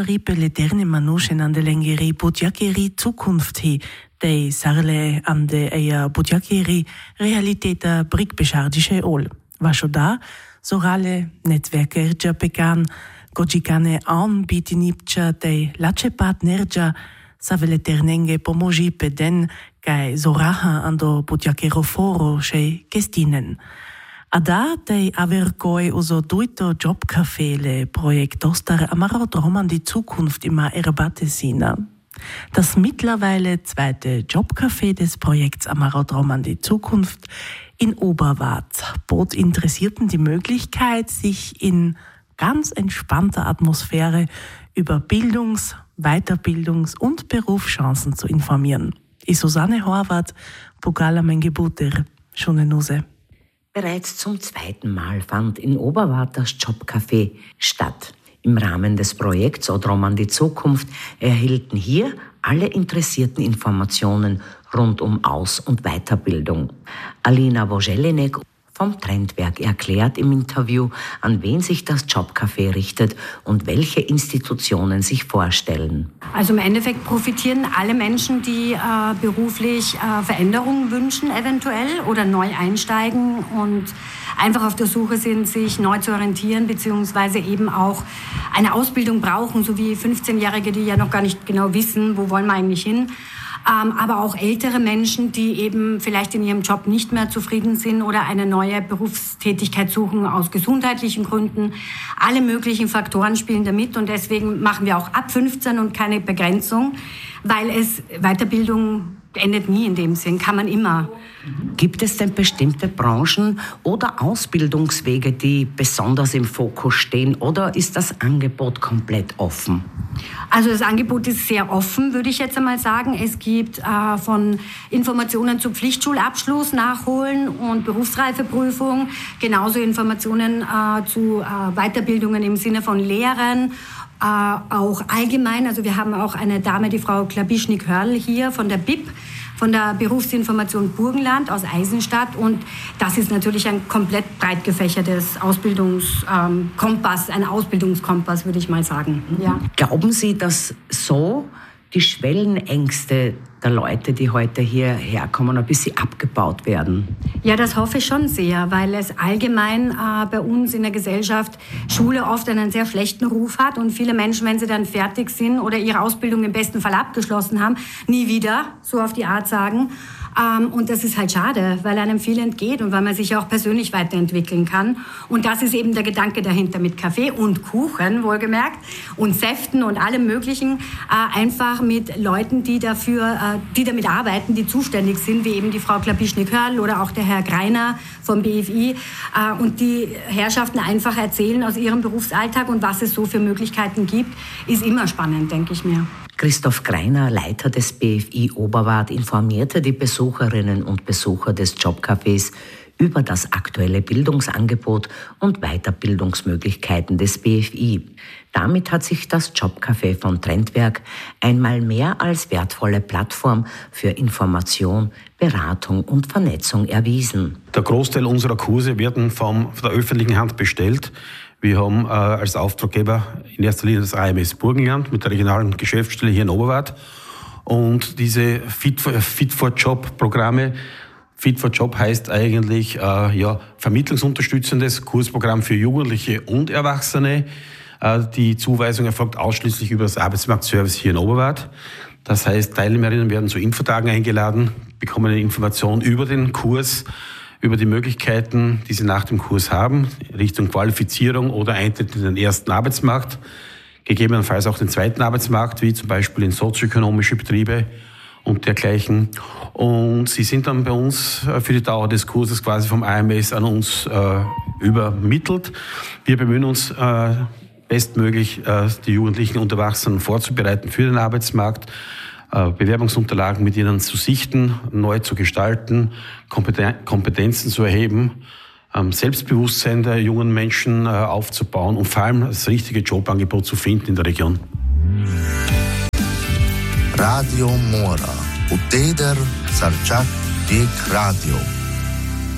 ripe l'eterne manushen an de lengeri budjakeri Zukunft hi, dei sarle an de eia budjakeri realiteta brickbeschardische ol. Vasho da, sorale netwerkerja pekan, gojikane anbitinipcha dei lacepat nerja, savele ternenge pomoji peden, kai zoraha ando budjakero foro shei gestinen. Ada dei averkoi uso duito Jobcafé Projektostar Amarot an die Zukunft immer erbate sina. Das mittlerweile zweite Jobcafé des Projekts Amarot an die Zukunft in Oberwart bot Interessierten die Möglichkeit, sich in ganz entspannter Atmosphäre über Bildungs-, Weiterbildungs- und Berufschancen zu informieren. Susanne Horvath, Pugala Mengebuter, Schunenuse. Bereits zum zweiten Mal fand in Oberwart das Jobcafé statt. Im Rahmen des Projekts Odrom an die Zukunft erhielten hier alle Interessierten Informationen rund um Aus- und Weiterbildung. Alina Wojelinek vom Trendwerk erklärt im Interview, an wen sich das Jobcafé richtet und welche Institutionen sich vorstellen. Also im Endeffekt profitieren alle Menschen, die beruflich Veränderungen wünschen eventuell oder neu einsteigen und einfach auf der Suche sind, sich neu zu orientieren beziehungsweise eben auch eine Ausbildung brauchen, so wie 15-Jährige, die ja noch gar nicht genau wissen, wo wollen wir eigentlich hin. Aber auch ältere Menschen, die eben vielleicht in ihrem Job nicht mehr zufrieden sind oder eine neue Berufstätigkeit suchen aus gesundheitlichen Gründen. Alle möglichen Faktoren spielen da mit und deswegen machen wir auch ab 15 und keine Begrenzung, weil Weiterbildung endet nie in dem Sinn, kann man immer. Gibt es denn bestimmte Branchen oder Ausbildungswege, die besonders im Fokus stehen, oder ist das Angebot komplett offen? Also das Angebot ist sehr offen, würde ich jetzt einmal sagen. Es gibt von Informationen zu Pflichtschulabschluss nachholen und Berufsreifeprüfung, genauso Informationen zu Weiterbildungen im Sinne von Lehren, auch allgemein. Also wir haben auch eine Dame, die Frau Klabischnik-Hörl hier von der BIP, von der Berufsinformation Burgenland aus Eisenstadt. Und das ist natürlich ein komplett breit gefächertes Ausbildungskompass, ein Ausbildungskompass, würde ich mal sagen. Ja. Glauben Sie, dass so die Schwellenängste der Leute, die heute hierher kommen, ein bisschen abgebaut werden? Ja, das hoffe ich schon sehr, weil es allgemein bei uns in der Gesellschaft Schule oft einen sehr schlechten Ruf hat und viele Menschen, wenn sie dann fertig sind oder ihre Ausbildung im besten Fall abgeschlossen haben, nie wieder, so auf die Art sagen. Und das ist halt schade, weil einem viel entgeht und weil man sich auch persönlich weiterentwickeln kann. Und das ist eben der Gedanke dahinter mit Kaffee und Kuchen, wohlgemerkt, und Säften und allem Möglichen, einfach mit Leuten, die damit arbeiten, die zuständig sind, wie eben die Frau Klabischnik-Hörl oder auch der Herr Greiner vom BFI. Und die Herrschaften einfach erzählen aus ihrem Berufsalltag und was es so für Möglichkeiten gibt, ist immer spannend, denke ich mir. Christoph Greiner, Leiter des BFI Oberwart, informierte die Besucherinnen und Besucher des Jobcafés über das aktuelle Bildungsangebot und Weiterbildungsmöglichkeiten des BFI. Damit hat sich das Jobcafé von Trendwerk einmal mehr als wertvolle Plattform für Information, Beratung und Vernetzung erwiesen. Der Großteil unserer Kurse werden von der öffentlichen Hand bestellt. Wir haben als Auftraggeber in erster Linie das AMS Burgenland mit der regionalen Geschäftsstelle hier in Oberwart. Und diese Fit for Job Programme, Fit for Job heißt eigentlich vermittlungsunterstützendes Kursprogramm für Jugendliche und Erwachsene. Die Zuweisung erfolgt ausschließlich über das Arbeitsmarktservice hier in Oberwart. Das heißt, Teilnehmerinnen werden zu Infotagen eingeladen, bekommen eine Information über den Kurs, über die Möglichkeiten, die sie nach dem Kurs haben, Richtung Qualifizierung oder Eintritt in den ersten Arbeitsmarkt, gegebenenfalls auch den zweiten Arbeitsmarkt, wie zum Beispiel in sozioökonomische Betriebe und dergleichen. Und sie sind dann bei uns für die Dauer des Kurses quasi vom AMS an uns übermittelt. Wir bemühen uns bestmöglich, die Jugendlichen und Erwachsenen vorzubereiten für den Arbeitsmarkt, Bewerbungsunterlagen mit ihnen zu sichten, neu zu gestalten, Kompetenzen zu erheben, Selbstbewusstsein der jungen Menschen aufzubauen und vor allem das richtige Jobangebot zu finden in der Region. Radio Mora, Uteder Sarchak Dik Radio.